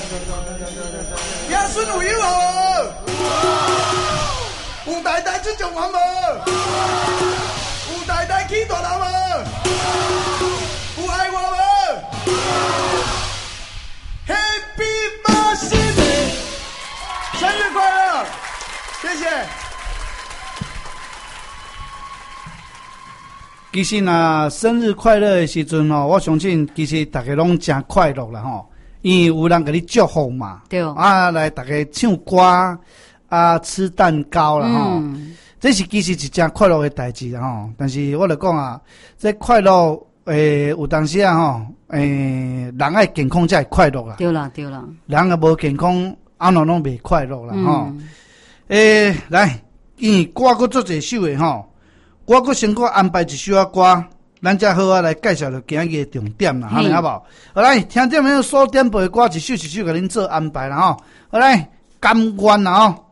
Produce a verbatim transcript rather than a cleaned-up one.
爷孙有友无？有代代出状元无？有代代起大头无？有爱我无 ？Happy birthday， 生日快乐！谢谢。其实呐，生日快乐的时阵吼，我相信其实大家拢真快乐啦吼，因为有人给你祝福嘛， 对， 啊，来大家唱歌啊，吃蛋糕啦吼，嗯、这是其实是真快乐的代志啦吼。但是我来讲啊，这快乐诶，有当时啊吼，诶，人爱健康才会快乐啦。 对啦，对啦， 人啊无健康，安怎拢袂快乐啦吼。诶、嗯欸，来，因为歌佫做一首诶吼。我佫先佫安排一首啊歌，咱才好啊来介绍着今日的重点啦，好嘞，好不好？好来，听这没有所点播的歌，一首一首给恁做安排啦吼。好来，甘愿啦吼。